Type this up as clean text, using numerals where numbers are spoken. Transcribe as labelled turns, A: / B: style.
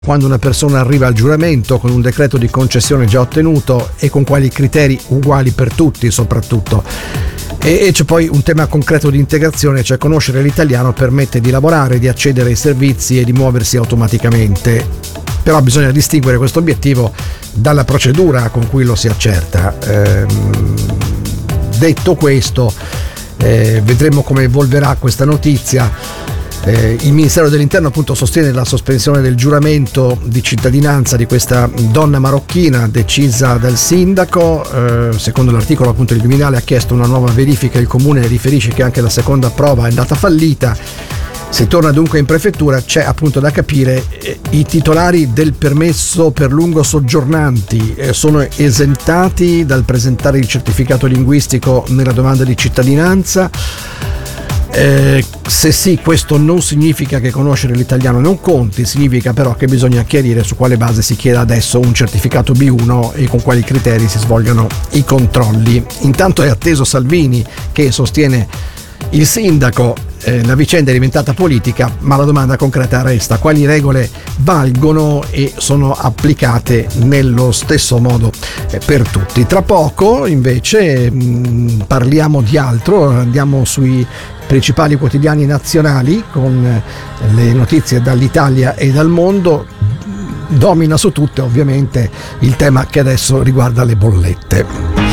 A: quando una persona arriva al giuramento con un decreto di concessione già ottenuto e con quali criteri uguali per tutti soprattutto. E c'è poi un tema concreto di integrazione, cioè conoscere l'italiano permette di lavorare, di accedere ai servizi e di muoversi automaticamente. Però bisogna distinguere questo obiettivo dalla procedura con cui lo si accerta. Detto questo, vedremo come evolverà questa notizia. Il Ministero dell'Interno appunto sostiene la sospensione del giuramento di cittadinanza di questa donna marocchina decisa dal sindaco. Secondo l'articolo appunto il Viminale ha chiesto una nuova verifica, il comune riferisce che anche la seconda prova è andata fallita. Si torna dunque in prefettura, c'è appunto da capire i titolari del permesso per lungo soggiornanti sono esentati dal presentare il certificato linguistico nella domanda di cittadinanza. Se sì, questo non significa che conoscere l'italiano non conti, significa però che bisogna chiarire su quale base si chieda adesso un certificato B1 e con quali criteri si svolgano i controlli. Intanto è atteso Salvini, che sostiene il sindaco. La vicenda è diventata politica, ma la domanda concreta resta: quali regole valgono e sono applicate nello stesso modo per tutti? Tra poco invece parliamo di altro, andiamo sui principali quotidiani nazionali con le notizie dall'Italia e dal mondo. Domina su tutte ovviamente il tema che adesso riguarda le bollette.